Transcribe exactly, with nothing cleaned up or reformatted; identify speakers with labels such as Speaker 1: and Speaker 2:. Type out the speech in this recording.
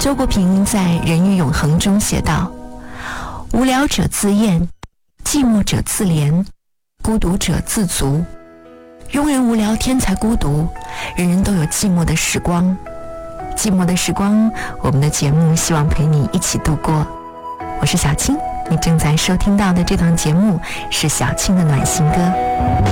Speaker 1: 周国平在《人与永恒》中写道：无聊者自厌，寂寞者自怜，孤独者自足。庸人无聊，天才孤独，人人都有寂寞的时光。寂寞的时光，我们的节目希望陪你一起度过。我是小青，你正在收听到的这档节目是小青的暖心歌。